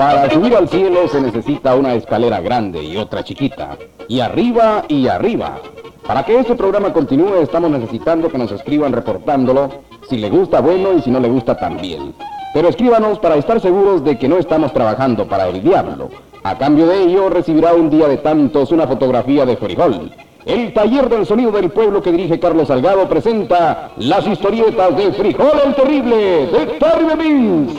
Para subir al cielo se necesita una escalera grande y otra chiquita. Y arriba y arriba. Para que este programa continúe estamos necesitando que nos escriban reportándolo. Si le gusta, bueno, y si no le gusta, también. Pero escríbanos para estar seguros de que no estamos trabajando para el diablo. A cambio de ello, recibirá un día de tantos una fotografía de Frijol. El taller del sonido del pueblo que dirige Carlos Salgado presenta las historietas de Frijol el Terrible, de Terry Means.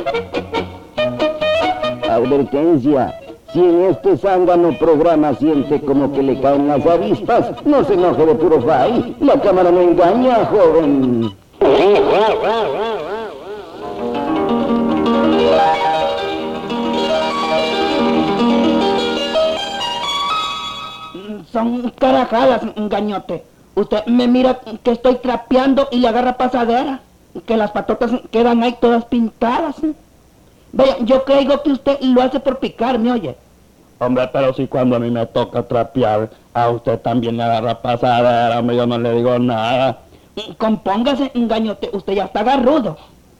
Advertencia, si en este zángano programa siente como que le caen las avispas, no se enoje de puro fay, la cámara no engaña, joven. Son carajadas, gañote. Usted me mira que estoy trapeando y le agarra pasadera, que las patotas quedan ahí todas pintadas. Vaya, yo creo que usted lo hace por picar, ¿me oye? Hombre, pero si cuando a mí me toca trapear, a usted también le agarra pasadera, hombre, yo no le digo nada. Compóngase, gañote, usted ya está agarrudo.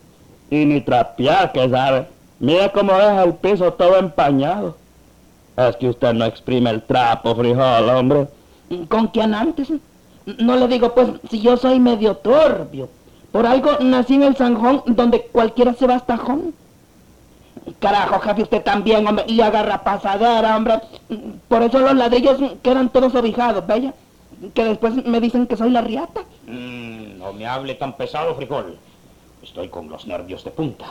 Y ni trapear, que sabe. Mira cómo deja el piso todo empañado. Es que usted no exprime el trapo, Frijol, hombre. ¿Con quién antes? No le digo, pues, si yo soy medio turbio. Por algo nací en el Sanjón, donde cualquiera se va hasta tajón. Carajo, jefe, usted también, hombre, y agarra pasadera, hombre. Por eso los ladrillos quedan todos obijados, ¿vaya? Que después me dicen que soy la riata. No me hable tan pesado, Frijol. Estoy con los nervios de punta.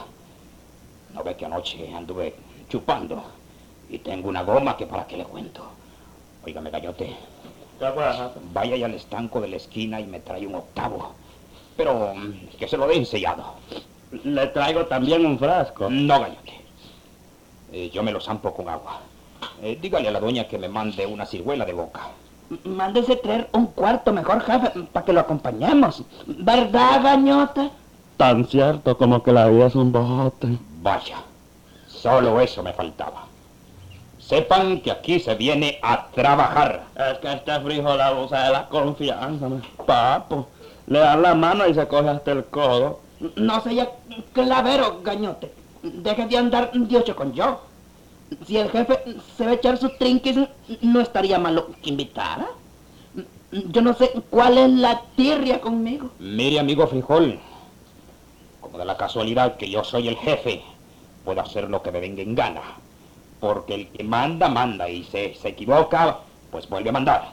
¿No ve que anoche anduve chupando? Y tengo una goma que para qué le cuento. Óigame, gallote. Vaya ya al estanco de la esquina y me trae un octavo. Pero que se lo dé ensellado. Le traigo también un frasco. No, gallote. Yo me lo zampo con agua. Dígale a la doña que me mande una ciruela de boca. Mándese traer un cuarto mejor, jefe, para que lo acompañemos. ¿Verdad, gañote? Tan cierto como que la vida es un bote. Vaya, solo eso me faltaba. Sepan que aquí se viene a trabajar. Es que este Frijol abusa de la confianza, papo. Le dan la mano y se coge hasta el codo. No sea clavero, gañote. Deje de andar diocho con yo. Si el jefe se va a echar sus trinques, no estaría malo que invitara. Yo no sé cuál es la tirria conmigo. Mire, amigo Frijol, como de la casualidad que yo soy el jefe, puedo hacer lo que me venga en gana. Porque el que manda, manda, y se equivoca, pues vuelve a mandar.